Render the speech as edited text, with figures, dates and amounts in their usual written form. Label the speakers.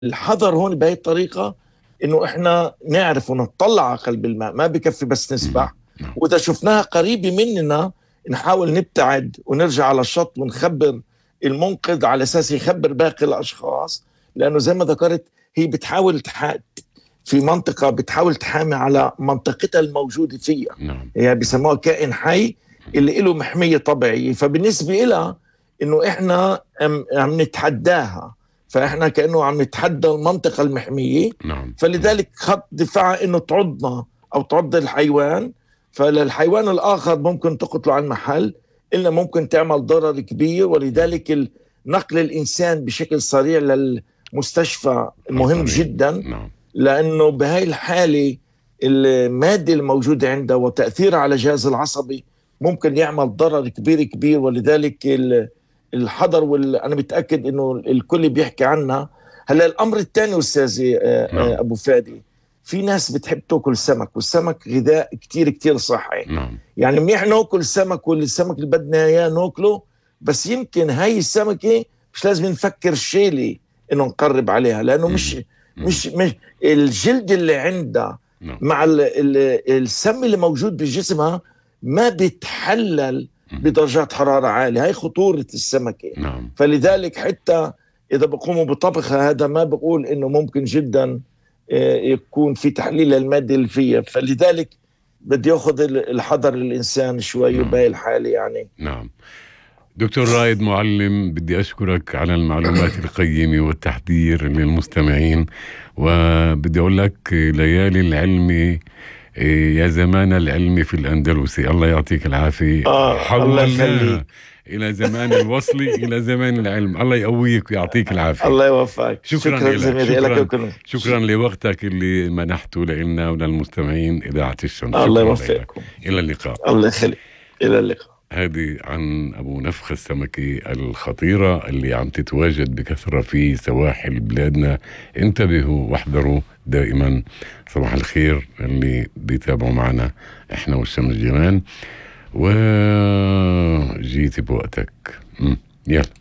Speaker 1: الحذر هون بهي الطريقة إنه إحنا نعرف ونطلع على قلب الماء، ما بكفي بس نسبح. وإذا شفناها قريبة مننا نحاول نبتعد ونرجع على الشط ونخبر المنقذ على أساس يخبر باقي الأشخاص، لأنه زي ما ذكرت هي بتحاول في منطقة بتحاول تحامي على منطقتها الموجودة فيها. هي بيسموها كائن حي اللي له محمية طبيعية، فبالنسبة إلها إنه إحنا عم نتحداها، فإحنا كأنه عم نتحدى المنطقة المحمية. فلذلك خط دفاعها إنه تعضنا أو تعض الحيوان، فللحيوان الآخر ممكن تقتله عن محل، إلا ممكن تعمل ضرر كبير. ولذلك نقل الإنسان بشكل سريع للمستشفى مهم جدا، لأنه بهاي الحالة المادة الموجودة عنده وتأثيرها على الجهاز العصبي ممكن يعمل ضرر كبير كبير. ولذلك الحذر أنا متأكد إنه الكل بيحكي عنها. هلا الأمر الثاني أستاذي أبو فادي، في ناس بتحب تأكل سمك، والسمك غذاء كتير كتير صحي. يعني منيح نأكل سمك، والسمك اللي بدنا إياه نأكله، بس يمكن هاي السمكة مش لازم نفكر شيلي إنه نقرب عليها، لأنه مش الجلد اللي عندها مع السم اللي موجود بجسمها ما بيتحلل بدرجات حرارة عالية. هاي خطورة السمكة. فلذلك حتى إذا بقوموا بطبخها، هذا ما بقول إنه ممكن جدا يكون في تحليل المادة اللي فيها. فلذلك بدي يأخذ الحذر الإنسان شوي بهاي الحالة يعني.
Speaker 2: دكتور رائد معلم، بدي أشكرك على المعلومات القيمة والتحذير للمستمعين، وبدي أقول لك ليالي العلم يا زمان العلم في الأندلسي. الله يعطيك العافية. حولنا إلى زمان الوصل إلى زمان العلم. الله يقويك ويعطيك العافية.
Speaker 1: الله يوفقك.
Speaker 2: شكرا لوقتك اللي منحته لنا وللمستمعين إذاعة الشمس.
Speaker 1: الله يوفقكم.
Speaker 2: إلى اللقاء.
Speaker 1: الله يخليك. إلى اللقاء.
Speaker 2: هذه عن أبو نفخة السمكة الخطيرة اللي عم تتواجد بكثرة في سواحل بلادنا. انتبهوا واحذروا دائما. صباح الخير اللي بيتابعوا معنا، احنا والشمس جمال، وجيتي بوقتك. يلا.